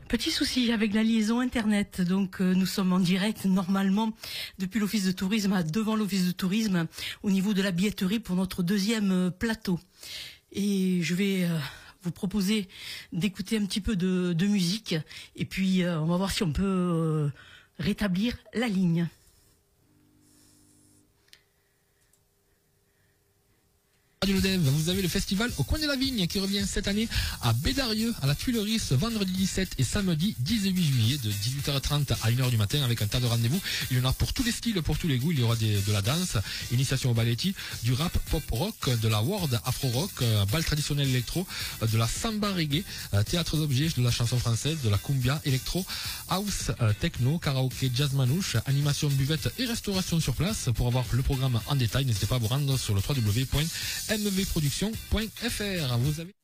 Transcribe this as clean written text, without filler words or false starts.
Petit souci avec la liaison internet, donc nous sommes en direct normalement depuis l'office de tourisme, devant l'office de tourisme, au niveau de la billetterie pour notre deuxième plateau. Et je vais vous proposer d'écouter un petit peu de musique, et puis on va voir si on peut rétablir la ligne. Radio Le Dev, vous avez le festival au coin de la vigne qui revient cette année à Bédarieux, à la Tuilerie, ce vendredi 17 et samedi 18 juillet de 18h30 à 1h du matin avec un tas de rendez-vous. Il y en a pour tous les styles, pour tous les goûts. Il y aura de la danse, initiation au balletti, du rap pop rock, de la world afro rock, bal traditionnel électro, de la samba reggae, théâtre d'objets, de la chanson française, de la cumbia, électro, house, techno, karaoké, jazz manouche, animation buvette et restauration sur place. Pour avoir le programme en détail, n'hésitez pas à vous rendre sur le www.mvproduction.fr. Vous avez